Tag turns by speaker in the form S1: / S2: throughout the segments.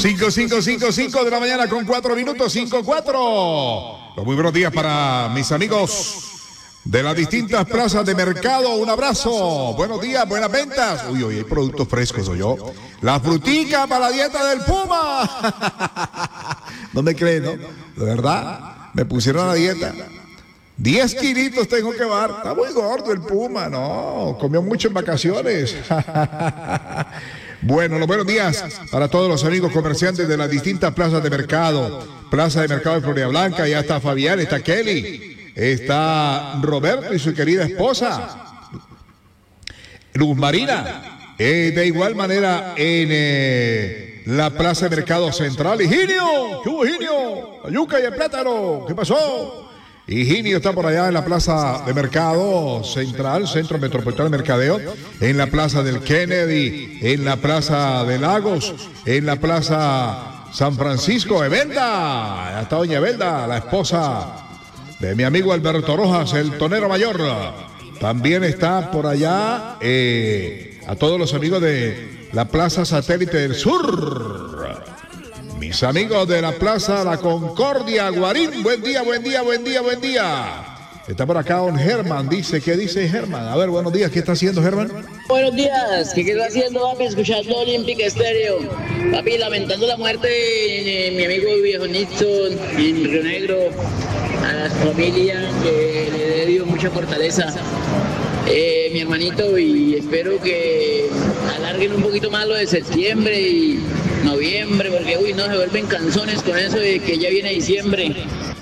S1: 5 de la mañana con 4 minutos, 5:04. Muy buenos días para mis amigos de las distintas plazas de mercado. Un abrazo. Buenos días, buenas ventas. Uy, hay productos frescos, soy yo. La frutica para la dieta del Puma. No me creen, ¿no? De verdad, me pusieron a la dieta. 10 kilitos tengo que bajar. Está muy gordo el Puma, no. Comió mucho en vacaciones. Bueno, los buenos días para todos los amigos comerciantes de las distintas plazas de mercado. Plaza de Mercado de Florida Blanca, ya está Fabián, está Kelly, está Roberto y su querida esposa, Luz Marina. De igual manera en la Plaza de Mercado Central, Higinio. ¿Qué hubo, Higinio? La yuca y el plátano. ¿Qué pasó? Higinio está por allá en la Plaza de Mercado Central, Centro Metropolitano de Mercadeo, en la Plaza del Kennedy, en la Plaza de Lagos, en la Plaza San Francisco. Evelda, está doña Evelda, la esposa de mi amigo Alberto Rojas, el tonero mayor. También está por allá a todos los amigos de la Plaza Satélite del Sur. Mis amigos de la Plaza La Concordia, Guarín, buen día, buen día, buen día, buen día. Está por acá don Germán, dice, ¿qué dice Germán? A ver, buenos días, ¿qué está haciendo Germán?
S2: Buenos días, ¿qué está haciendo, papi? Escuchando Olympic Stereo. Papi, lamentando la muerte de mi amigo viejo Nixon en Río Negro, a la familia que le dé Dios mucha fortaleza. Mi hermanito, y espero que alarguen un poquito más lo de septiembre y noviembre, porque uy, no, se vuelven canzones con eso de que ya viene diciembre.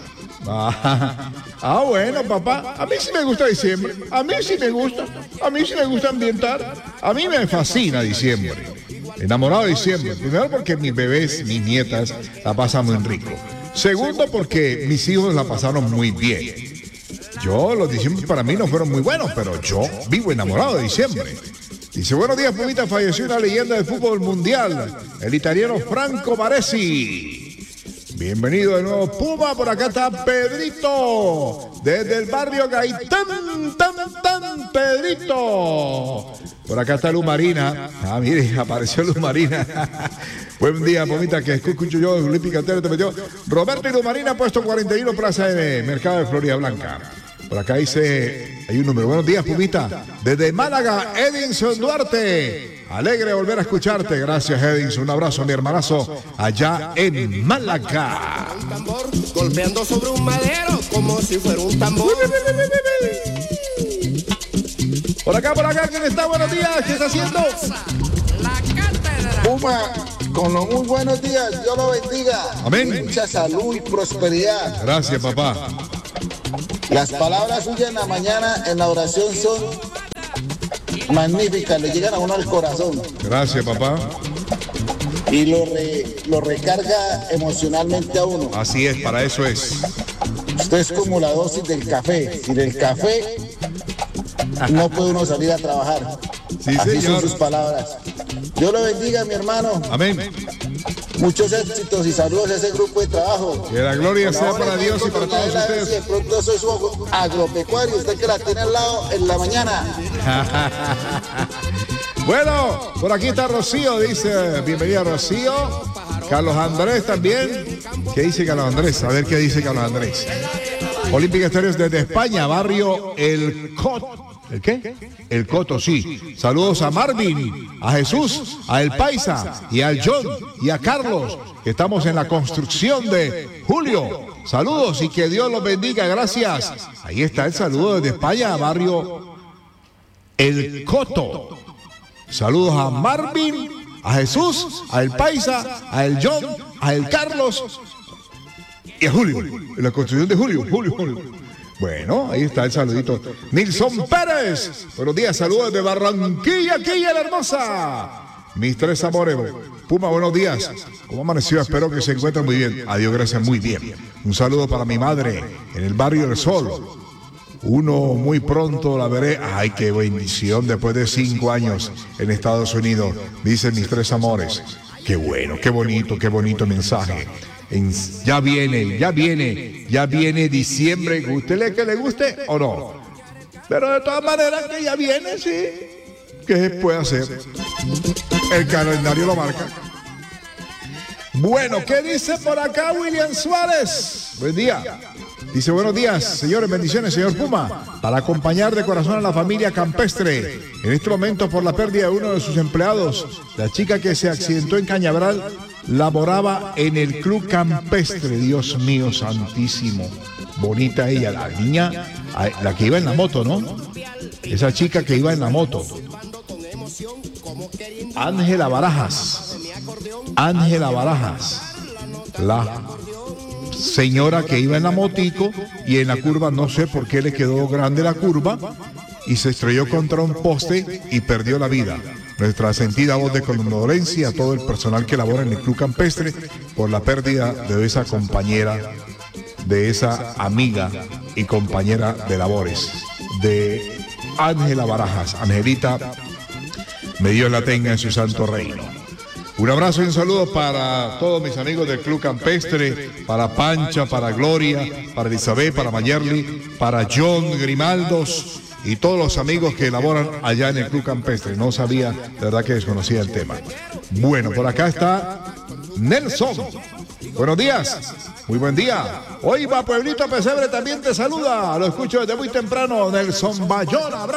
S1: Bueno, papá, a mí sí me gusta diciembre, a mí sí me gusta ambientar, a mí me fascina diciembre, enamorado de diciembre. Primero porque mis bebés, mis nietas la pasan muy rico. Segundo porque mis hijos la pasaron muy bien. Los diciembre para mí no fueron muy buenos, pero yo vivo enamorado de diciembre. Dice, buenos días, Pumita, falleció una leyenda del fútbol mundial, el italiano Franco Baresi. Bienvenido de nuevo, Puma. Por acá está Pedrito, desde el barrio Gaitán, Pedrito. Por acá está Luz Marina. Mire, apareció Luz Marina. Buen día, Pumita, que escucho yo, Olímpica Stereo te metió. Roberto y Luz Marina, puesto 41, Plaza de Mercado de Florida Blanca. Por acá dice, hay un número. Buenos días, Pumita. Desde Málaga, Edinson Duarte. Alegre de volver a escucharte. Gracias, Edinson. Un abrazo, mi hermanazo, allá en Málaga.
S3: Un tambor golpeando sobre un madero como si fuera un tambor.
S1: Por acá, ¿quién está? Buenos días, ¿qué está haciendo?
S4: Puma, con los muy buenos días, Dios lo bendiga.
S1: Amén.
S4: Mucha salud y prosperidad.
S1: Gracias, papá.
S4: Las palabras suyas en la mañana en la oración son magníficas, le llegan a uno al corazón.
S1: Gracias, papá.
S4: Y lo recarga emocionalmente a uno.
S1: Así es, para eso es.
S4: Usted es como la dosis del café. Sin el café no puede uno salir a trabajar.
S1: Sí,
S4: así
S1: señor.
S4: son sus palabras. Dios lo bendiga, mi hermano.
S1: Amén.
S4: Muchos éxitos y saludos a ese grupo de trabajo.
S1: Que la gloria sea para Dios y para todos ustedes.
S4: De pronto soy su agropecuario, usted que la tiene al lado en la mañana.
S1: Bueno, por aquí está Rocío, dice, bienvenida Rocío. Carlos Andrés también. ¿Qué dice Carlos Andrés? A ver qué dice Carlos Andrés. Olímpica Stereo desde España, barrio El Coto. ¿El qué? El Coto, sí. Saludos a Marvin, a Jesús, a El Paisa y al John y a Carlos, que estamos en la construcción de Julio. Saludos y que Dios los bendiga, gracias. Ahí está el saludo desde España, barrio El Coto. Saludos a Marvin, a Jesús, a El Paisa, a El John, a El Carlos y a Julio. En la construcción de Julio. Bueno, ahí está el saludito. Nilson Pérez. Buenos días, saludos de Barranquilla, la hermosa. Mis tres amores. Puma, buenos días. ¿Cómo amaneció? Espero que se encuentren muy bien. Adiós, gracias, muy bien. Un saludo para mi madre en el barrio del Sol. Muy pronto la veré. Ay, qué bendición, después de 5 años en Estados Unidos. Dicen mis tres amores. Qué bueno, qué bonito mensaje. Ya viene diciembre, gústele que le guste o no. Pero de todas maneras que ya viene, sí. ¿Qué se puede hacer? El calendario lo marca. Bueno, ¿qué dice por acá William Suárez? Buen día. Dice, buenos días, señores, bendiciones, señor Puma, para acompañar de corazón a la familia campestre. En este momento, por la pérdida de uno de sus empleados, la chica que se accidentó en Cañaveral laboraba en el club campestre. Dios mío santísimo. Bonita ella, la niña, la que iba en la moto, ¿no? Esa chica que iba en la moto. Ángela Barajas. Ángela Barajas. La señora que iba en la motico y en la curva, no sé por qué le quedó grande la curva y se estrelló contra un poste y perdió la vida. Nuestra sentida voz de condolencia a todo el personal que labora en el club campestre por la pérdida de esa compañera, de esa amiga y compañera de labores, de Ángela Barajas. Angelita, me Dios la tenga en su santo reino. Un abrazo y un saludo para todos mis amigos del Club Campestre, para Pancha, para Gloria, para Elizabeth, para Mayerly, para John Grimaldos y todos los amigos que elaboran allá en el Club Campestre. No sabía, de verdad que desconocía el tema. Bueno, por acá está Nelson. Buenos días, muy buen día. Hoy va Pueblito Pesebre, también te saluda. Lo escucho desde muy temprano, Nelson Bayona.